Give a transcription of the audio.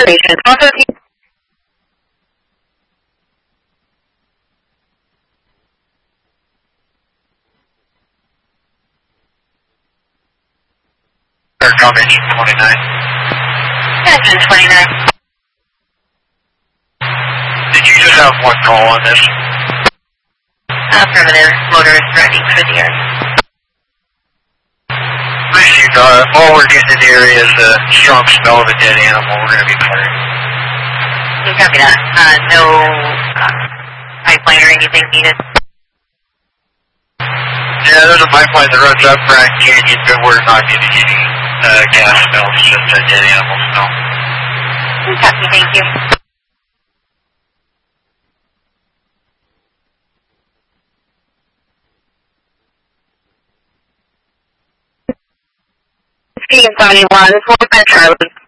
Violation 1213. Engine 29. Engine 29. Did you just have one call on this? Affirmative. Motorist ready for the area. Please, all we're getting in the area is a strong smell of a dead animal. We're going to be clearing. You copy that. No pipeline or anything needed. Yeah, there's a pipeline that runs up Grand Canyon, but we're not getting any gas smells, just a dead animal smell. You copy, thank you. Speaking 71, 45 Charlie.